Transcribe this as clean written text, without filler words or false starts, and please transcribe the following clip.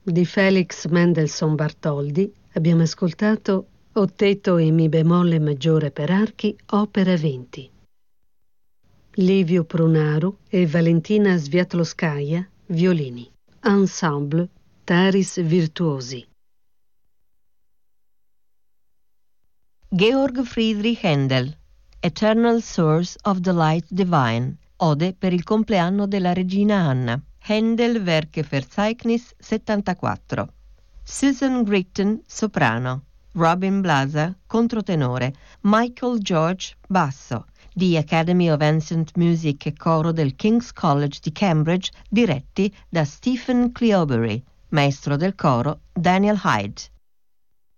di Felix Mendelssohn Bartholdy abbiamo ascoltato Otteto in Mi bemolle maggiore per archi, opera 20. Livio Prunaru e Valentina Sviatloskaya, violini. Ensemble Taris Virtuosi. Georg Friedrich Händel, Eternal Source of the Light Divine, Ode per il compleanno della regina Anna. Händel Werke-Verzeichnis 74. Susan Grigton, soprano. Robin Blaser, controtenore. Michael George, basso. The Academy of Ancient Music e coro del King's College di Cambridge, diretti da Stephen Cleobury. Maestro del coro Daniel Hyde.